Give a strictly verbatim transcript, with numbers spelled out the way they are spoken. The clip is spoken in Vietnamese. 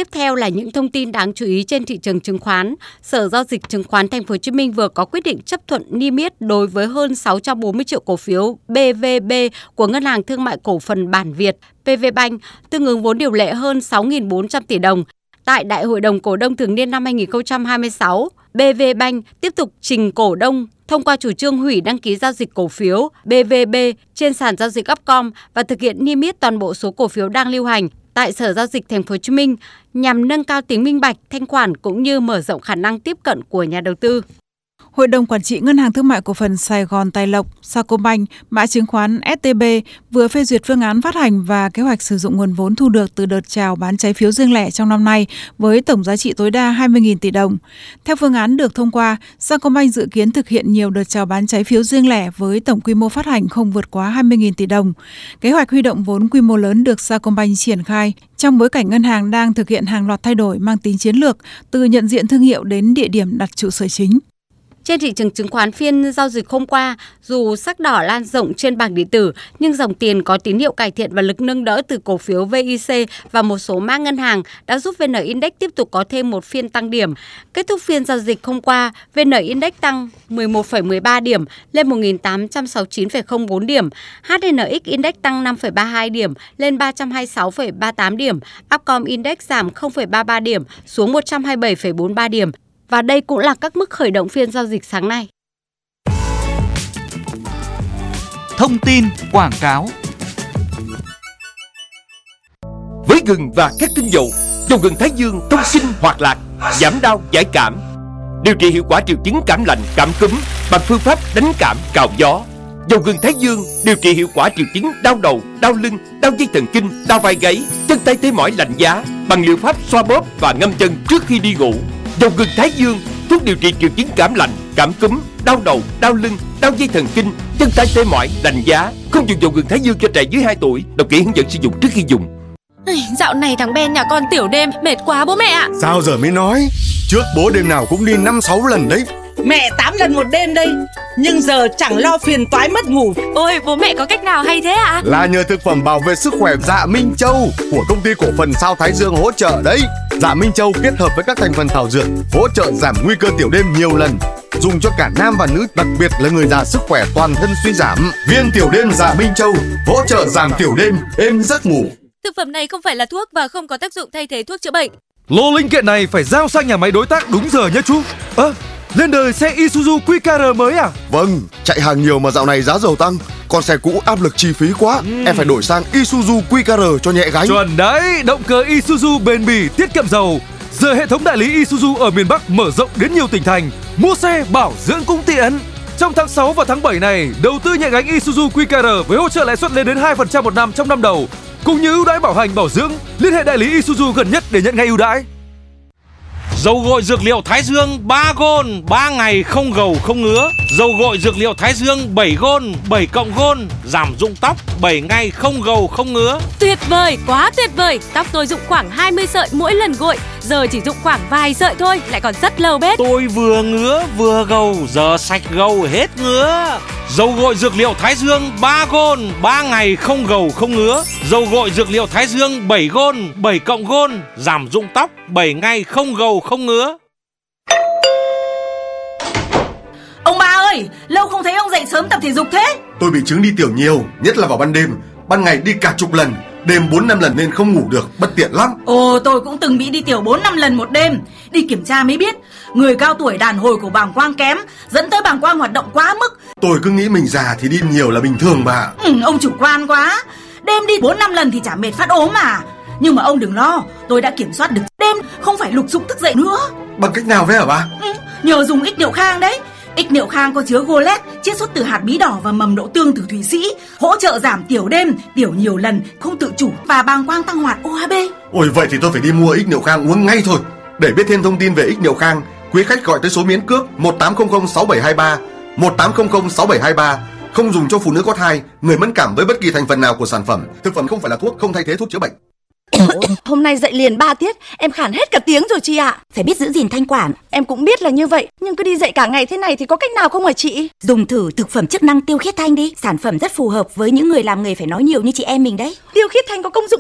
tiếp theo là những thông tin đáng chú ý trên thị trường chứng khoán. Sở Giao dịch Chứng khoán Thành phố Hồ Chí Minh vừa có quyết định chấp thuận niêm yết đối với hơn sáu trăm bốn mươi triệu cổ phiếu bê vê bê của Ngân hàng Thương mại Cổ phần Bản Việt pê vê Bank, tương ứng vốn điều lệ hơn sáu nghìn bốn trăm tỷ đồng. Tại Đại hội đồng cổ đông thường niên năm hai nghìn không trăm hai mươi sáu, bê vê Bank tiếp tục trình cổ đông thông qua chủ trương hủy đăng ký giao dịch cổ phiếu bê vê bê trên sàn giao dịch Upcom và thực hiện niêm yết toàn bộ số cổ phiếu đang lưu hành tại Sở Giao dịch Thành phố Hồ Chí Minh nhằm nâng cao tính minh bạch, thanh khoản cũng như mở rộng khả năng tiếp cận của nhà đầu tư. Hội đồng Quản trị Ngân hàng Thương mại Cổ phần Sài Gòn Tài Lộc, Sacombank, mã chứng khoán ét tê bê vừa phê duyệt phương án phát hành và kế hoạch sử dụng nguồn vốn thu được từ đợt chào bán trái phiếu riêng lẻ trong năm nay với tổng giá trị tối đa hai mươi nghìn tỷ đồng. Theo phương án được thông qua, Sacombank dự kiến thực hiện nhiều đợt chào bán trái phiếu riêng lẻ với tổng quy mô phát hành không vượt quá hai mươi nghìn tỷ đồng. Kế hoạch huy động vốn quy mô lớn được Sacombank triển khai trong bối cảnh ngân hàng đang thực hiện hàng loạt thay đổi mang tính chiến lược, từ nhận diện thương hiệu đến địa điểm đặt trụ sở chính. Trên thị trường chứng khoán phiên giao dịch hôm qua, dù sắc đỏ lan rộng trên bảng điện tử, nhưng dòng tiền có tín hiệu cải thiện và lực nâng đỡ từ cổ phiếu vê i xê và một số mã ngân hàng đã giúp vê en Index tiếp tục có thêm một phiên tăng điểm. Kết thúc phiên giao dịch hôm qua, vê en Index tăng mười một phẩy mười ba điểm lên một nghìn tám trăm sáu mươi chín phẩy không bốn điểm, hát en ích Index tăng năm phẩy ba mươi hai điểm lên ba trăm hai mươi sáu phẩy ba mươi tám điểm, Upcom Index giảm không phẩy ba mươi ba điểm xuống một trăm hai mươi bảy phẩy bốn mươi ba điểm. Và đây cũng là các mức khởi động phiên giao dịch sáng nay. Thông tin quảng cáo. Với gừng và các tinh dầu, dầu gừng Thái Dương thông sinh hoạt lạc, giảm đau giải cảm, điều trị hiệu quả triệu chứng cảm lạnh, cảm cúm bằng phương pháp đánh cảm cào gió. Dầu gừng Thái Dương điều trị hiệu quả triệu chứng đau đầu, đau lưng, đau dây thần kinh, đau vai gáy, chân tay tê mỏi lạnh giá bằng liệu pháp xoa bóp và ngâm chân trước khi đi ngủ. Dầu gừng Thái Dương, thuốc điều trị triệu chứng cảm lạnh, cảm cúm, đau đầu, đau lưng, đau dây thần kinh, chân tay tê mỏi, lạnh giá. Không dùng dầu gừng Thái Dương cho trẻ dưới hai tuổi. Đọc kỹ hướng dẫn sử dụng trước khi dùng. Dạo này thằng Ben nhà con tiểu đêm mệt quá bố mẹ ạ. Sao giờ mới nói? Trước bố đêm nào cũng đi năm sáu lần đấy. Mẹ tám lần một đêm đây, nhưng giờ chẳng lo phiền toái mất ngủ. Ôi bố mẹ có cách nào hay thế ạ? Là nhờ thực phẩm bảo vệ sức khỏe Dạ Minh Châu của công ty cổ phần Sao Thái Dương hỗ trợ đấy. Dạ Minh Châu kết hợp với các thành phần thảo dược hỗ trợ giảm nguy cơ tiểu đêm nhiều lần, dùng cho cả nam và nữ, đặc biệt là người già sức khỏe toàn thân suy giảm. Viên tiểu đêm Dạ Minh Châu hỗ trợ giảm tiểu đêm, êm giấc ngủ. Thực phẩm này không phải là thuốc và không có tác dụng thay thế thuốc chữa bệnh. Lô linh kiện này phải giao sang nhà máy đối tác đúng giờ nhé chú. Ơ, à, lên đời xe Isuzu quy ca rờ mới à? Vâng, chạy hàng nhiều mà dạo này giá dầu tăng, con xe cũ áp lực chi phí quá, ừ. Em phải đổi sang Isuzu quy ca rờ cho nhẹ gánh. Chuẩn đấy, động cơ Isuzu bền bỉ, tiết kiệm dầu. Giờ hệ thống đại lý Isuzu ở miền Bắc mở rộng đến nhiều tỉnh thành, mua xe bảo dưỡng cũng tiện. Trong tháng sáu và tháng bảy này, đầu tư nhẹ gánh Isuzu quy ca rờ với hỗ trợ lãi suất lên đến hai phần trăm một năm trong năm đầu, cũng như ưu đãi bảo hành bảo dưỡng. Liên hệ đại lý Isuzu gần nhất để nhận ngay ưu đãi. Dầu gội dược liệu Thái Dương ba gôn, ba ngày không gầu không ngứa. Dầu gội dược liệu Thái Dương bảy gôn, bảy cộng gôn, giảm rụng tóc, bảy ngày không gầu không ngứa. Tuyệt vời, quá tuyệt vời. Tóc tôi rụng khoảng hai mươi sợi mỗi lần gội, giờ chỉ rụng khoảng vài sợi thôi, lại còn rất lâu bết. Tôi vừa ngứa vừa gầu, giờ sạch gầu hết ngứa. Dầu gội dược liệu Thái Dương ba gôn, ba ngày không gầu không ngứa. Dầu gội dược liệu Thái Dương bảy gôn, bảy cộng gôn, giảm rụng tóc, bảy ngày không gầu không ngứa. Ông ba ơi, lâu không thấy ông dậy sớm tập thể dục thế. Tôi bị chứng đi tiểu nhiều, nhất là vào ban đêm. Ban ngày đi cả chục lần, đêm bốn năm lần nên không ngủ được, bất tiện lắm. Ồ, tôi cũng từng bị đi tiểu bốn năm lần một đêm. Đi kiểm tra mới biết, người cao tuổi đàn hồi của bàng quang kém, dẫn tới bàng quang hoạt động quá mức. Tôi cứ nghĩ mình già thì đi nhiều là bình thường mà. Ừ, ông chủ quan quá. Đêm đi bốn năm lần thì chả mệt phát ốm mà. Nhưng mà ông đừng lo, tôi đã kiểm soát được đêm không phải lục dục thức dậy nữa. Bằng cách nào vậy hả bà? Ừ, nhờ dùng ích niệu khang đấy. Ích niệu khang có chứa golet, chiết xuất từ hạt bí đỏ và mầm đậu tương từ Thụy Sĩ, hỗ trợ giảm tiểu đêm, tiểu nhiều lần, không tự chủ và bàng quang tăng hoạt o hát bê. Ôi vậy thì tôi phải đi mua ích niệu khang uống ngay thôi. Để biết thêm thông tin về ích niệu khang, quý khách gọi tới số miễn cước một tám không không sáu bảy hai ba, một tám không không sáu bảy hai ba. Không dùng cho phụ nữ có thai, người mẫn cảm với bất kỳ thành phần nào của sản phẩm. Thực phẩm không phải là thuốc, không thay thế thuốc chữa bệnh. Hôm nay dậy liền ba tiết, em khản hết cả tiếng rồi chị ạ. Phải biết giữ gìn thanh quản. Em cũng biết là như vậy, nhưng cứ đi dậy cả ngày thế này thì có cách nào không hả chị? Dùng thử thực phẩm chức năng tiêu khiết thanh đi. Sản phẩm rất phù hợp với những người làm nghề phải nói nhiều như chị em mình đấy. Tiêu khiết thanh có công dụng